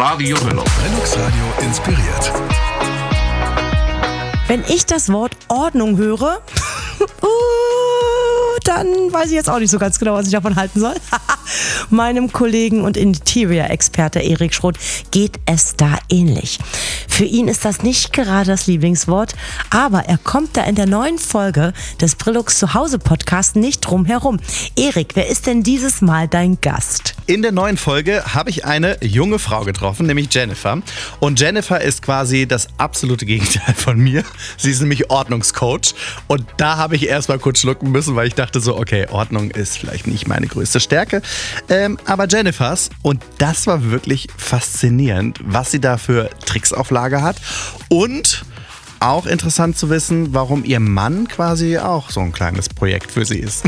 Radio Brilux. Brilux Radio inspiriert. Wenn ich das Wort Ordnung höre, dann weiß ich jetzt auch nicht so ganz genau, was ich davon halten soll. Meinem Kollegen und Interior-Experte Erik Schroth geht es da ähnlich. Für ihn ist das nicht gerade das Lieblingswort, aber er kommt da in der neuen Folge des Brilux Zuhause Podcast nicht drum herum. Erik, wer ist denn dieses Mal dein Gast? In der neuen Folge habe ich eine junge Frau getroffen, nämlich Jennifer. Und Jennifer ist quasi das absolute Gegenteil von mir. Sie ist nämlich Ordnungscoach. Und da habe ich erstmal kurz schlucken müssen, weil ich dachte so, okay, Ordnung ist vielleicht nicht meine größte Stärke. Aber Jennifers, und das war wirklich faszinierend, was sie da für Tricks auf Lager hat. Und auch interessant zu wissen, warum ihr Mann quasi auch so ein kleines Projekt für sie ist.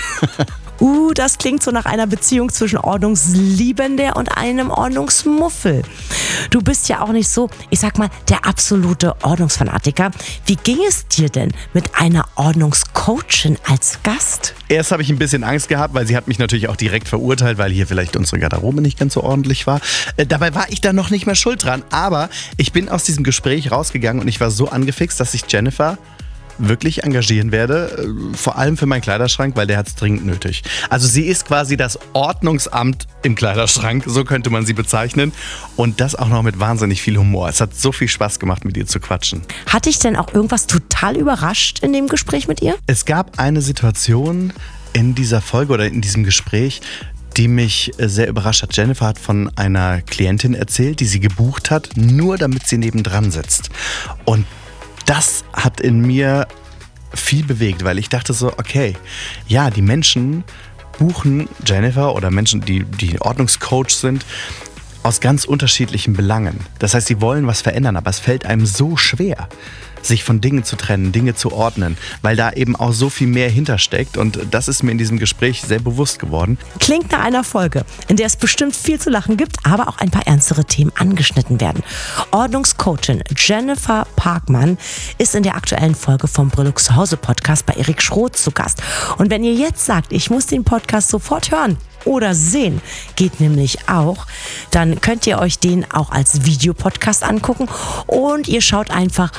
Das klingt so nach einer Beziehung zwischen Ordnungsliebender und einem Ordnungsmuffel. Du bist ja auch nicht so, ich sag mal, der absolute Ordnungsfanatiker. Wie ging es dir denn mit einer Ordnungscoachin als Gast? Erst habe ich ein bisschen Angst gehabt, weil sie hat mich natürlich auch direkt verurteilt, weil hier vielleicht unsere Garderobe nicht ganz so ordentlich war. Dabei war ich da noch nicht mehr schuld dran, aber ich bin aus diesem Gespräch rausgegangen und ich war so angefixt, dass ich Jennifer wirklich engagieren werde, vor allem für meinen Kleiderschrank, weil der hat es dringend nötig. Also sie ist quasi das Ordnungsamt im Kleiderschrank, so könnte man sie bezeichnen, und das auch noch mit wahnsinnig viel Humor. Es hat so viel Spaß gemacht, mit ihr zu quatschen. Hat dich denn auch irgendwas total überrascht in dem Gespräch mit ihr? Es gab eine Situation in dieser Folge oder in diesem Gespräch, die mich sehr überrascht hat. Jennifer hat von einer Klientin erzählt, die sie gebucht hat, nur damit sie nebendran sitzt. Und das hat in mir viel bewegt, weil ich dachte so, okay, ja, die Menschen buchen Jennifer oder Menschen, die Ordnungscoach sind, aus ganz unterschiedlichen Belangen. Das heißt, sie wollen was verändern, aber es fällt einem so schwer, sich von Dingen zu trennen, Dinge zu ordnen, weil da eben auch so viel mehr hintersteckt, und das ist mir in diesem Gespräch sehr bewusst geworden. Klingt nach einer Folge, in der es bestimmt viel zu lachen gibt, aber auch ein paar ernstere Themen angeschnitten werden. Ordnungscoachin Jennifer Parkmann ist in der aktuellen Folge vom Brilux Zuhause Podcast bei Erik Schroth zu Gast. Und wenn ihr jetzt sagt, ich muss den Podcast sofort hören oder sehen, geht nämlich auch, dann könnt ihr euch den auch als Videopodcast angucken und ihr schaut einfach